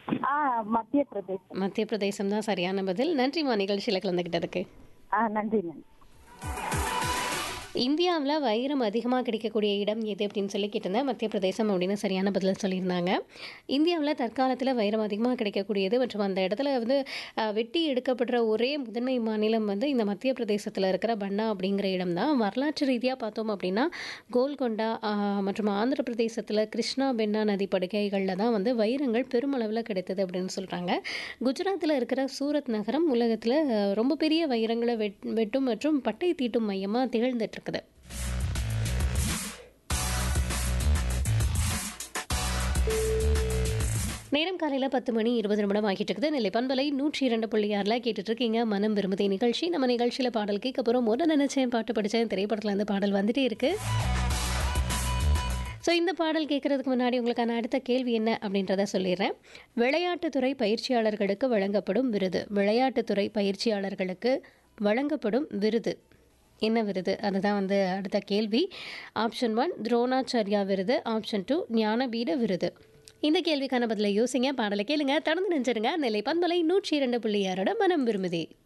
ஆ மத்திய பிரதேசம். மத்திய பிரதேசம் தான் சரியான பதில். நன்றிம்மா நிகழ்ச்சியில் கலந்துக்கிட்டதுக்கு. நன்றி நன்றி. இந்தியாவில் வைரம் அதிகமாக கிடைக்கக்கூடிய இடம் எது அப்படின்னு சொல்லி கேட்டிருந்தேன். மத்திய பிரதேசம் அப்படின்னு சரியான பதில் சொல்லியிருந்தாங்க. இந்தியாவில் தற்காலத்தில் வைரம் அதிகமாக கிடைக்கக்கூடியது மற்றும் அந்த இடத்துல வந்து வெட்டி எடுக்கப்படுற ஒரே முதன்மை மாநிலம் வந்து இந்த மத்திய பிரதேசத்தில் இருக்கிற பன்னா அப்படிங்கிற இடம் தான். வரலாற்று ரீதியாக பார்த்தோம் அப்படின்னா கோல்கொண்டா மற்றும் ஆந்திர பிரதேசத்தில் கிருஷ்ணா பென்னா நதி படுகைகளில் தான் வந்து வைரங்கள் பெருமளவில் கிடைத்தது அப்படின்னு சொல்கிறாங்க. குஜராத்தில் இருக்கிற சூரத் நகரம் உலகத்தில் ரொம்ப பெரிய வைரங்களை வெட்டும் மற்றும் பட்டை தீட்டும் மையமாக திகழ்ந்துட்டு இருக்குது. நேரம் காலையில் 10:20 ஆகிட்டு இருக்குது. நெல்லை பண்பலை 102.6 கேட்டுட்டு இருக்கீங்க மனம் விரும்புதே நிகழ்ச்சி. நம்ம நிகழ்ச்சியில் பாடல் கேட்க போகிறோம். ஒன்று நினைச்சேன் பாட்டு படித்தேன் திரைப்படத்தில் இருந்து பாடல் வந்துட்டே இருக்கு. ஸோ இந்த பாடல் கேட்குறதுக்கு முன்னாடி உங்களுக்கான அடுத்த கேள்வி என்ன அப்படின்றத சொல்லிடுறேன். விளையாட்டுத்துறை பயிற்சியாளர்களுக்கு வழங்கப்படும் விருது. விளையாட்டுத்துறை பயிற்சியாளர்களுக்கு வழங்கப்படும் விருது என்ன விருது? அதுதான் வந்து அடுத்த கேள்வி. ஆப்ஷன் 1 துரோணாச்சாரியா விருது, ஆப்ஷன் 2 ஞானபீட விருது. இந்த கேள்விக்கான பதிலை யோசிங்க. பாடலை கேளுங்க, தொடர்ந்து நினைச்சிருங்க. நெல்லை பண்பலை 102.6 மனம் விரும்புதே.